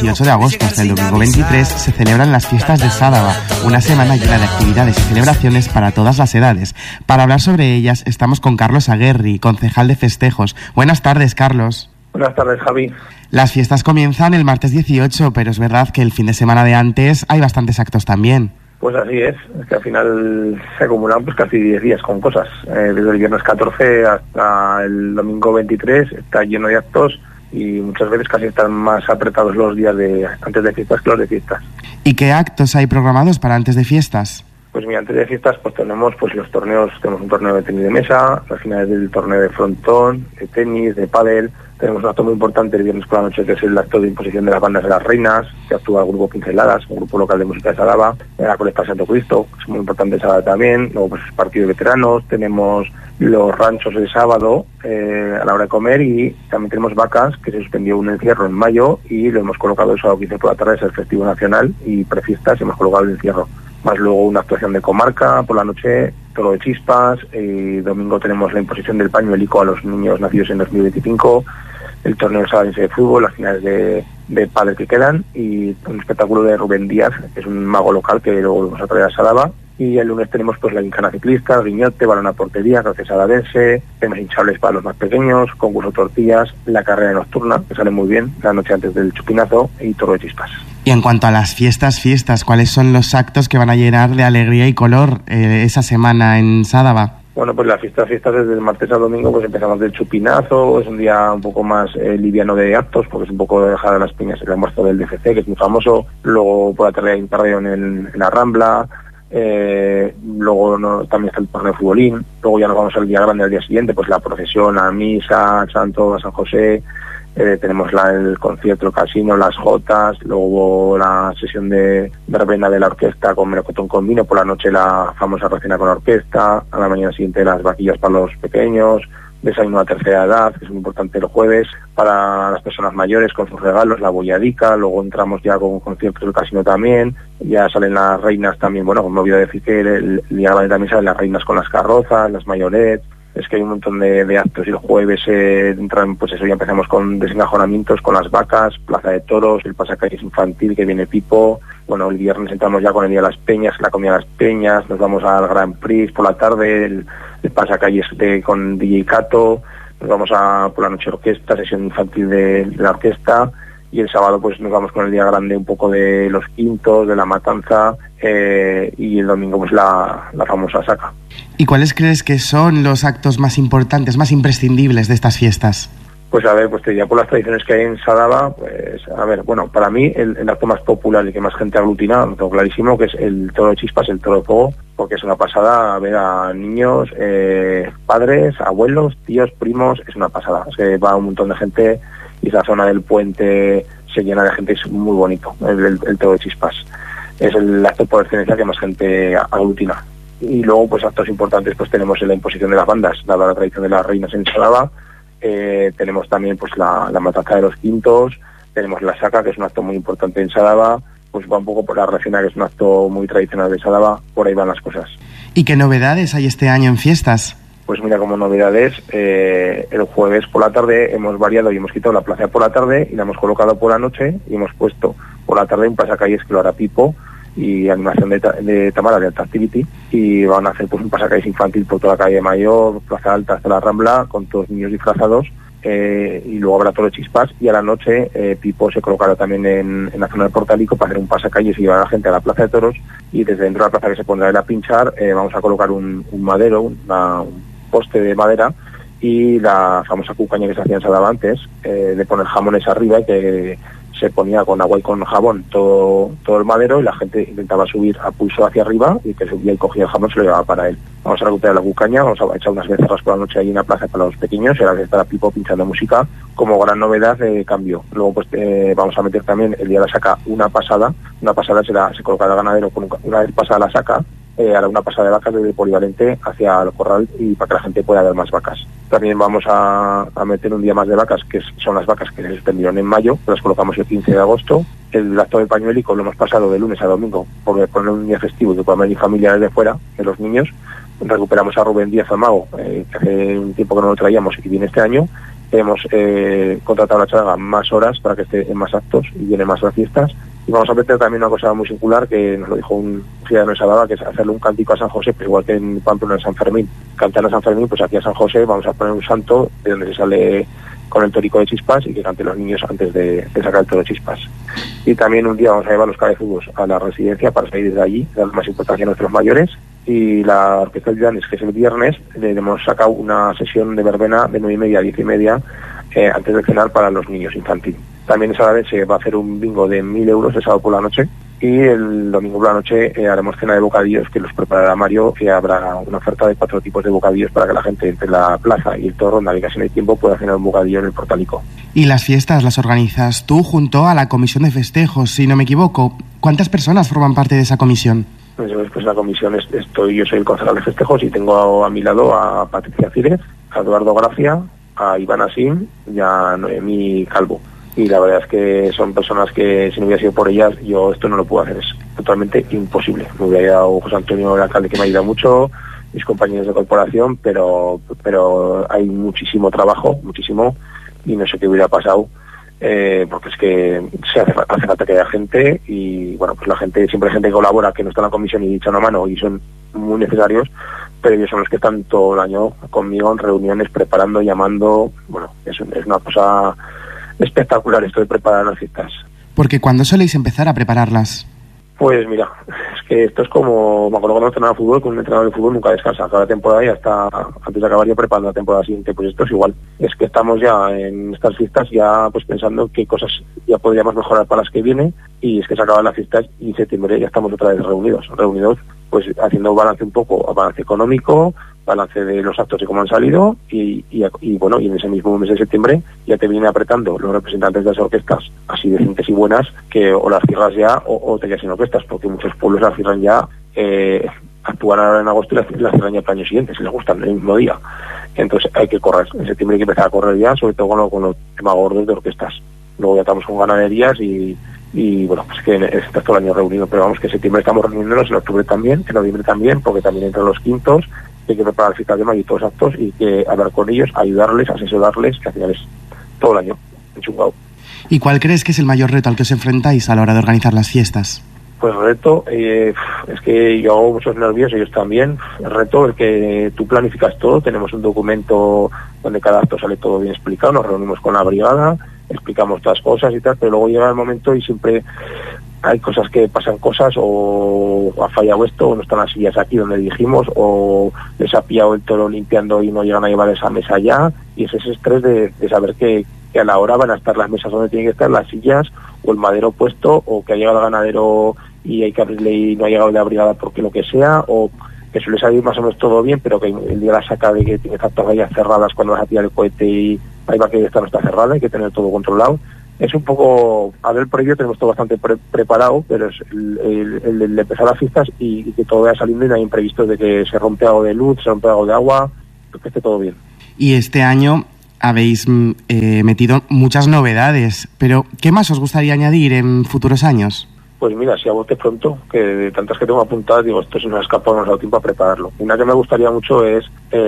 18 de agosto hasta el domingo 23 se celebran las fiestas de Sádaba, una semana llena de actividades y celebraciones para todas las edades. Para hablar sobre ellas estamos con Carlos Aguerri, concejal de festejos. Buenas tardes, Carlos. Buenas tardes, Javi. Las fiestas comienzan el martes 18, pero es verdad que el fin de semana de antes hay bastantes actos también. Pues así es que al final se acumulan pues casi 10 días con cosas. Desde el viernes 14 hasta el domingo 23 está lleno de actos y muchas veces casi están más apretados los días de antes de fiestas que los de fiestas. ¿Y qué actos hay programados para antes de fiestas? Pues mira, antes de fiestas pues tenemos pues los torneos, tenemos un torneo de tenis de mesa, las finales del torneo de frontón, de tenis, de pádel. Tenemos un acto muy importante el viernes por la noche, que es el acto de imposición de las bandas de las reinas, que actúa el grupo Pinceladas, un grupo local de música de Sádaba, la colecta Santo Cristo, que es muy importante Sádaba también. Luego pues partido de veteranos, tenemos los ranchos el sábado a la hora de comer, y también tenemos vacas, que se suspendió un encierro en mayo y lo hemos colocado el sábado 15 por la tarde, es el festivo nacional, y prefiestas hemos colocado el encierro. Más luego una actuación de comarca por la noche, toro de chispas, domingo tenemos la imposición del pañuelico a los niños nacidos en 2025, el torneo sabadense de fútbol, las finales de pádel que quedan, y un espectáculo de Rubén Díaz, que es un mago local que luego vamos a traer a Sádaba. Y el lunes tenemos pues la gincana ciclista, el guiñote, balón a portería, calce sadavense, temas hinchables para los más pequeños, concurso tortillas, la carrera nocturna, que sale muy bien, la noche antes del chupinazo, y toro de chispas. Y en cuanto a las fiestas, ¿cuáles son los actos que van a llenar de alegría y color esa semana en Sádaba? Bueno, pues las fiestas desde el martes al domingo pues empezamos del chupinazo, es un día un poco más liviano de actos, porque es un poco de dejar a las piñas el almuerzo del DFC, que es muy famoso. Luego por la tarde hay un parreo en la Rambla. Luego también está el torneo de futbolín. Luego ya nos vamos al día grande, al día siguiente, pues la procesión, la misa, Santo, a San José. Tenemos el concierto, el casino, las jotas. Luego la sesión de verbena de la orquesta con melocotón con vino. Por la noche la famosa recena con orquesta. A la mañana siguiente las vaquillas para los pequeños. Desayuno a tercera edad, que es muy importante el jueves, para las personas mayores con sus regalos, la bolladica. Luego entramos ya con conciertos del casino también, ya salen las reinas también, bueno, como olvidé decir que el día grande también salen las reinas con las carrozas, las mayorets. Es que hay un montón de actos, y el jueves entran, pues eso, ya empezamos con desencajonamientos, con las vacas, plaza de toros, el pasacalles infantil que viene Pipo. Bueno, el viernes entramos ya con el día de las peñas, la comida de las peñas, nos vamos al Grand Prix por la tarde, el pasacalles con DJ Cato, nos vamos por la noche orquesta, sesión infantil de la orquesta, y el sábado pues nos vamos con el día grande un poco de los quintos, de la matanza, y el domingo pues la famosa saca. ¿Y cuáles crees que son los actos más importantes, más imprescindibles de estas fiestas? Pues a ver, pues te diría por las tradiciones que hay en Sádaba, pues a ver, bueno, para mí el acto más popular y que más gente aglutina, lo tengo clarísimo, que es el toro de chispas, el toro de fuego, porque es una pasada ver a niños, padres, abuelos, tíos, primos, es una pasada. Se va un montón de gente y esa zona del puente se llena de gente, es muy bonito, el toro de chispas. Es el acto por excelencia que más gente aglutina. Y luego, pues actos importantes, pues tenemos la imposición de las bandas, dada la tradición de las reinas en Sádaba. Tenemos también pues la matanza de los quintos, tenemos la saca, que es un acto muy importante en Sádaba, pues va un poco por la recena, que es un acto muy tradicional de Sádaba, por ahí van las cosas. ¿Y qué novedades hay este año en fiestas? Pues mira, como novedades, el jueves por la tarde hemos variado y hemos quitado la plaza por la tarde y la hemos colocado por la noche, y hemos puesto por la tarde un pasacalles que lo hará Pipo, y animación de Tamara de Alta Activity, y van a hacer pues un pasacalles infantil por toda la calle Mayor, Plaza Alta hasta la Rambla, con todos los niños disfrazados, y luego habrá todo de chispas, y a la noche Pipo se colocará también en la zona del Portalico para hacer un pasacalles y llevar a la gente a la Plaza de Toros, y desde dentro de la plaza que se pondrá a pinchar vamos a colocar un madero, un poste de madera, y la famosa cucaña que se hacía en Sádaba antes, de poner jamones arriba, y que se ponía con agua y con jabón todo el madero, y la gente intentaba subir a pulso hacia arriba, y que subía y cogía el jamón, se lo llevaba para él. Vamos a recuperar la cucaña, vamos a echar unas becerras por la noche ahí en la plaza para los pequeños, y ahora que estará Pipo pinchando música como gran novedad de cambio. Luego pues vamos a meter también el día de la saca una pasada se colocará el ganadero con una vez pasada la saca, hará una pasada de vacas desde el polivalente hacia el corral, y para que la gente pueda ver más vacas. También vamos a meter un día más de vacas, que son las vacas que se suspendieron en mayo, las colocamos el 15 de agosto. El acto del pañuelico lo hemos pasado de lunes a domingo, porque poner un día festivo que puedan venir familiares de fuera, de los niños. Recuperamos a Rubén Díaz, al mago, que hace un tiempo que no lo traíamos y que viene este año, hemos contratado a la charanga más horas para que esté en más actos y viene más las fiestas. Y vamos a meter también una cosa muy singular que nos lo dijo un ciudadano de Sadaba, que es hacerle un cántico a San José, pero igual que en Pamplona en San Fermín. Cantan a San Fermín, pues aquí a San José vamos a poner un santo de donde se sale con el torico de chispas y que canten los niños antes de sacar el toro de chispas. Y también un día vamos a llevar los cabezugos a la residencia para salir de allí, dar más importancia a nuestros mayores. Y la Orquesta de Llanes, que es el viernes, le hemos sacado una sesión de verbena de 9:30 a 10:30 antes de cenar para los niños infantil. También esa vez se va a hacer un bingo de 1.000 euros el sábado por la noche, y el domingo por la noche haremos cena de bocadillos que los preparará Mario, que habrá una oferta de 4 tipos de bocadillos para que la gente entre la plaza y el Torre Ronda, que casi no hay tiempo, pueda cenar un bocadillo en el Portalico. Y las fiestas las organizas tú junto a la comisión de festejos, si no me equivoco. ¿Cuántas personas forman parte de esa comisión? Pues la comisión yo soy el concejal de festejos y tengo a mi lado a Patricia Círez, a Eduardo Gracia, a Iván Asín y a Noemí Calvo. Y la verdad es que son personas que si no hubiera sido por ellas yo esto no lo puedo hacer, es totalmente imposible. Me hubiera ayudado José Antonio, el alcalde, que me ha ayudado mucho, mis compañeros de corporación, pero hay muchísimo trabajo, muchísimo, y no sé qué hubiera pasado, porque es que hace falta que haya gente, y bueno, pues la gente, siempre hay gente que colabora, que no está en la comisión y echa una mano, y son muy necesarios, pero ellos son los que están todo el año conmigo en reuniones, preparando, llamando. Bueno, es una cosa espectacular esto de preparar las fiestas. Porque ¿cuándo soléis empezar a prepararlas? Pues mira, es que esto es como, me acuerdo cuando entrenaba fútbol, con un entrenador de fútbol nunca descansa, cada temporada y hasta antes de acabar ya preparando la temporada siguiente. Pues esto es igual, es que estamos ya en estas fiestas ya pues pensando qué cosas ya podríamos mejorar para las que vienen, y es que se acaban las fiestas y en septiembre ya estamos otra vez reunidos pues haciendo balance un poco, balance económico, balance de los actos y cómo han salido, y bueno, y en ese mismo mes de septiembre ya te vienen apretando los representantes de las orquestas así decentes y buenas, que o las cierras ya o te quedas sin orquestas, porque muchos pueblos las cierran ya, actúan ahora en agosto y las cierran ya para el año siguiente, si les gustan, el mismo día. Entonces hay que correr, en septiembre hay que empezar a correr ya, sobre todo con los temas gordos de orquestas. Luego ya estamos con ganaderías y bueno, pues que está todo el año reunido, pero vamos, que en septiembre estamos reuniéndonos, en octubre también, en noviembre también, porque también entran los quintos, hay que preparar fiestas de mayo y todos los actos, y que hablar con ellos, ayudarles, asesorarles, que al final es todo el año enchufado. ¿Y cuál crees que es el mayor reto al que os enfrentáis a la hora de organizar las fiestas? Pues el reto, es que yo hago muchos nervios, ellos también. El reto es que tú planificas todo, tenemos un documento donde cada acto sale todo bien explicado, nos reunimos con la brigada, explicamos todas las cosas y tal, pero luego llega el momento y siempre hay cosas que pasan cosas, o ha fallado esto, o no están las sillas aquí donde dijimos, o les ha pillado el toro limpiando y no llegan a llevar esa mesa ya, y es ese estrés de saber que a la hora van a estar las mesas donde tienen que estar, las sillas, o el madero puesto, o que ha llegado el ganadero y hay que abrirle y no ha llegado la brigada porque lo que sea, o que suele salir más o menos todo bien, pero que el día de la saca de que tiene tantas vallas cerradas cuando vas a tirar el cohete y ahí va que esta no está cerrada, hay que tener todo controlado. Es un poco, a ver, por ello tenemos todo bastante preparado, pero es el de empezar las fiestas y que todo vaya saliendo y no hay imprevistos de que se rompe algo de luz, se rompe algo de agua, que esté todo bien. Y este año habéis metido muchas novedades, pero ¿qué más os gustaría añadir en futuros años? Pues mira, si a bote pronto, que de tantas que tengo apuntadas, digo, esto se nos ha escapado, nos ha dado tiempo a prepararlo. Una que me gustaría mucho es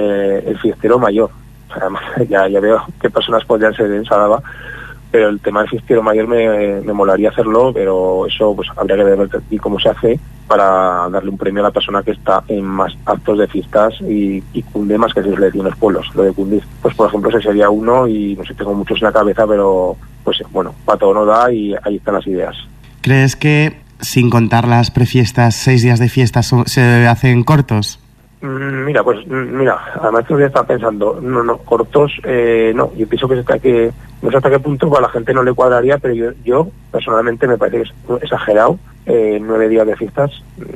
el fiestero mayor. Además, ya veo qué personas podrían ser en Sadaba, pero el tema del fiestero mayor me molaría hacerlo, pero eso pues habría que ver cómo se hace para darle un premio a la persona que está en más actos de fiestas y cunde más, que se le tiene en los pueblos, lo de cundir. Pues por ejemplo ese sería uno, y no sé, tengo muchos en la cabeza, pero pues bueno, para todo no da y ahí están las ideas. ¿Crees que, sin contar las prefiestas, 6 días de fiestas se hacen cortos? Mira, además yo ya estaba pensando, cortos, no, yo pienso que no sé hasta qué punto a la gente no le cuadraría, pero yo personalmente me parece que es exagerado, 9 días de fiestas,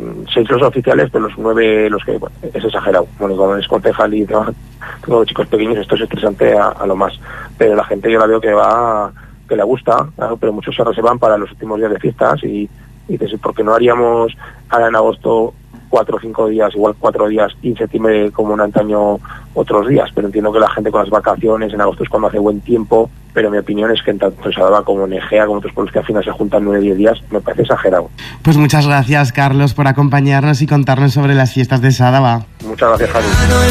6 los oficiales, pero los 9 los que, bueno, es exagerado. Bueno, cuando es concejal y tengo chicos pequeños, esto es estresante a lo más, pero la gente yo la veo que le gusta, claro, pero muchos se reservan para los últimos días de fiestas y dices, ¿por qué no haríamos ahora en agosto 4 o 5 días, igual 4 días, y en septiembre como en antaño otros días? Pero entiendo que la gente con las vacaciones, en agosto es cuando hace buen tiempo, pero mi opinión es que en tanto en Sadaba como en Egea, como otros pueblos que al final se juntan 9 o 10 días, me parece exagerado. Pues muchas gracias, Carlos, por acompañarnos y contarnos sobre las fiestas de Sadaba. Muchas gracias, Javi.